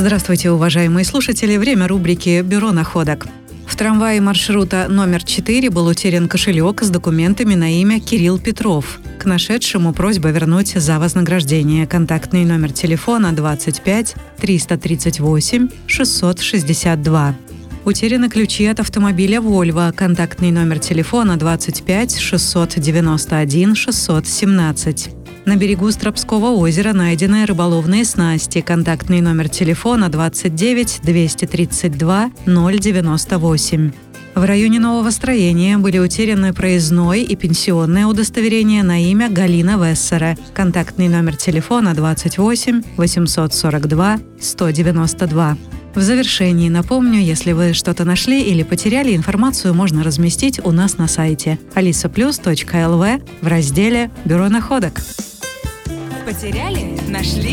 Здравствуйте, уважаемые слушатели. Время рубрики «Бюро находок». В трамвае маршрута номер 4 был утерян кошелек с документами на имя Кирилл Петров. К нашедшему просьба вернуть за вознаграждение. Контактный номер телефона 25 338 662. Утеряны ключи от автомобиля Volvo. Контактный номер телефона 25 691 617. На берегу Стропского озера найдены рыболовные снасти. Контактный номер телефона 29 232 098. В районе Нового Строения были утеряны проездное и пенсионное удостоверение на имя Галина Вессера. Контактный номер телефона 28 842 192. В завершении напомню, если вы что-то нашли или потеряли, информацию можно разместить у нас на сайте alisaplus.lv в разделе «Бюро находок». Потеряли? Нашли?